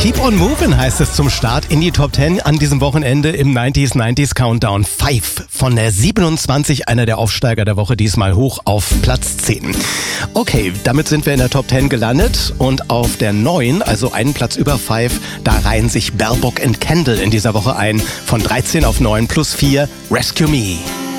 Keep on moving heißt es zum Start in die Top 10 an diesem Wochenende im 90s Countdown. 5 von der 27, einer der Aufsteiger der Woche, diesmal hoch auf Platz 10. Okay, damit sind wir in der Top 10 gelandet und auf der 9, also einen Platz über 5, da reihen sich Bell Book and Candle in dieser Woche ein. Von 13 auf 9 plus 4, Rescue Me.